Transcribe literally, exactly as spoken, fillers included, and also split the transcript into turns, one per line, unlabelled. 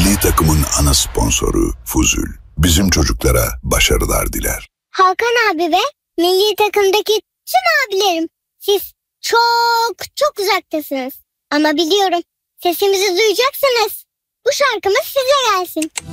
Milli takımın ana sponsoru Fuzul. Bizim çocuklara başarılar diler.
Hakan abi ve milli takımdaki tüm abilerim, siz çok çok uzaktasınız. Ama biliyorum, sesimizi duyacaksınız. Bu şarkımız size gelsin.